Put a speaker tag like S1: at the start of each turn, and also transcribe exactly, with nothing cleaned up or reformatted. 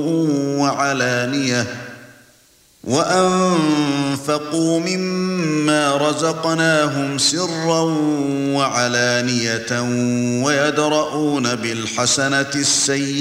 S1: وعلانية وأنفقوا مما رزقناهم سرا وعلانية ويدرؤون بالحسنة السيئة